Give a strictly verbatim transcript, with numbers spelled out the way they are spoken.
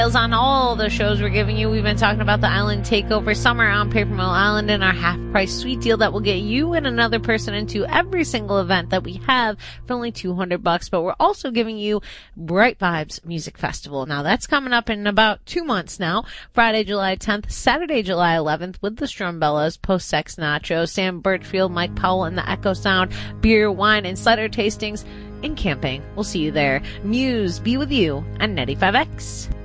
On all the shows we're giving you, we've been talking about the Island Takeover Summer on Paper Mill Island and our half-price suite deal that will get you and another person into every single event that we have for only two hundred bucks. But we're also giving you Bright Vibes Music Festival. Now that's coming up in about two months now. Friday, July tenth, Saturday, July eleventh with the Strumbellas, Post Sex Nacho, Sam Birchfield, Mike Powell, and the Echo Sound, beer, wine, and cider tastings and camping. We'll see you there. Muse, be with you on ninety-five X.